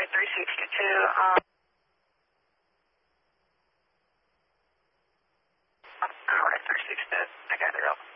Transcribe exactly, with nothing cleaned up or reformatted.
runway three sixty-two. Um, runway three sixty-two. I got it up.